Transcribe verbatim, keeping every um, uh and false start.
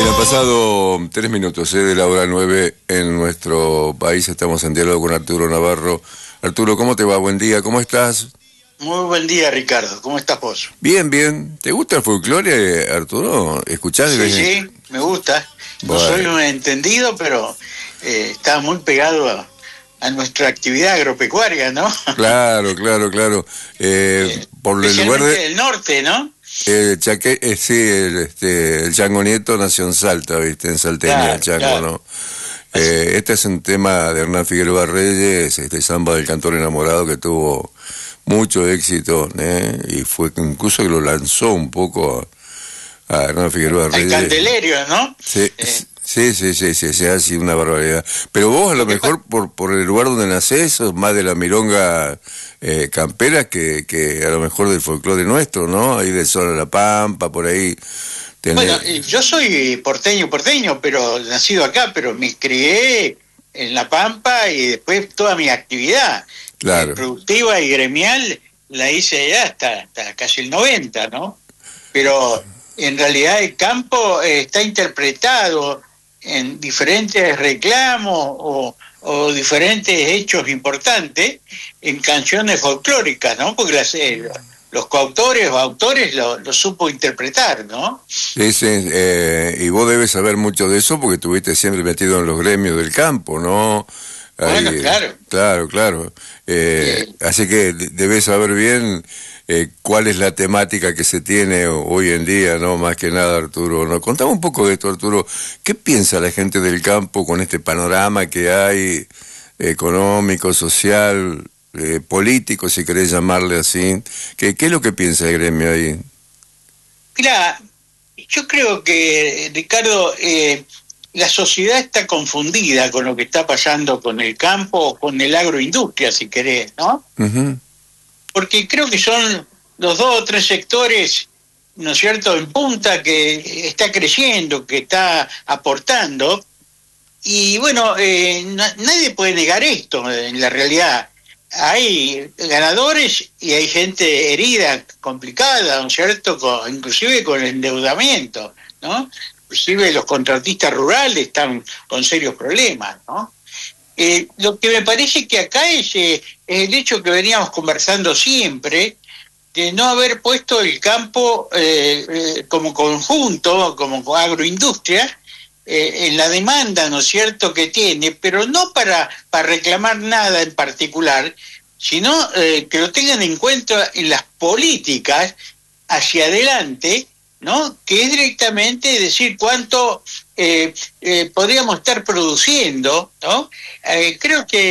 Bien, han pasado tres minutos ¿eh? de la hora nueve en nuestro país. Estamos en diálogo con Arturo Navarro. Arturo, ¿cómo te va? Buen día, ¿cómo estás? Muy buen día, Ricardo. ¿Cómo estás vos? Bien, bien. ¿Te gusta el folclore, Arturo? ¿Escuchás? Sí, de... sí, me gusta. No bueno. soy un entendido, pero eh, está muy pegado a, a nuestra actividad agropecuaria, ¿no? Claro, claro, claro. Eh, eh, por el lugar de... del norte, ¿no? Eh, Chaque... eh, sí, el, este, el Chango Nieto nació en Salta, ¿viste? En Salteña, Claro, el Chango, claro. ¿no? Eh, este es un tema de Hernán Figueroa Reyes, este samba del cantor enamorado que tuvo mucho éxito, ¿eh? Y fue incluso que lo lanzó un poco a, a Hernán Figueroa Reyes. El Candelerio, ¿no? Sí, Eh. sí, sí, sí, sí, se hace una barbaridad. Pero vos a lo mejor por por el lugar donde nacés, sos más de la milonga eh, campera que, que a lo mejor del folclore nuestro, ¿no? Ahí del Sol a la Pampa, por ahí. Tenés... Bueno, yo soy porteño, porteño, pero nacido acá, pero me crié en La Pampa y después toda mi actividad claro. eh, productiva y gremial la hice allá hasta, hasta casi el noventa, ¿no? Pero en realidad el campo eh, está interpretado en diferentes reclamos o, o diferentes hechos importantes en canciones folclóricas, ¿no? Porque las... Eh, los coautores o autores lo, lo supo interpretar, ¿no? Sí, sí, eh, y vos debes saber mucho de eso porque estuviste siempre metido en los gremios del campo, ¿no? Bueno, Ahí, claro. Claro, claro. Eh, Sí. Así que debes saber bien eh, cuál es la temática que se tiene hoy en día, ¿no? Más que nada, Arturo, ¿no? Contame un poco de esto, Arturo. ¿Qué piensa la gente del campo con este panorama que hay, económico, social... Eh, político, si querés llamarle así? ¿Qué, qué es lo que piensa el gremio ahí? Mira, yo creo que, Ricardo, eh, la sociedad está confundida con lo que está pasando con el campo o con el agroindustria, si querés, ¿no? Uh-huh. Porque creo que son los dos o tres sectores, ¿no es cierto?, en punta que está creciendo, que está aportando. Y bueno, eh, na- nadie puede negar esto en la realidad. Hay ganadores y hay gente herida, complicada, ¿no es cierto?, con, inclusive con el endeudamiento, ¿no? Inclusive los contratistas rurales están con serios problemas, ¿no? Eh, lo que me parece que acá es, eh, es el hecho que veníamos conversando siempre, de no haber puesto el campo eh, eh, como conjunto, como agroindustria, Eh, en la demanda, ¿no es cierto?, que tiene, pero no para, para reclamar nada en particular, sino eh, que lo tengan en cuenta en las políticas hacia adelante, ¿no?, que es directamente decir cuánto eh, eh, podríamos estar produciendo, ¿no? Eh, creo que